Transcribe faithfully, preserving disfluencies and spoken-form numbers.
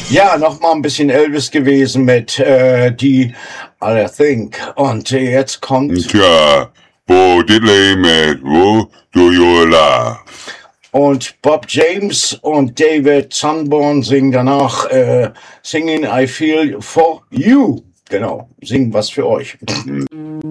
Ja, nochmal ein bisschen Elvis gewesen mit äh, die I Think. Und äh, jetzt kommt... Tja, Bo Diddley mit Wo Do You Love? Und Bob James und David Sanborn singen danach äh, Singing I Feel For You. Genau, singen was für euch.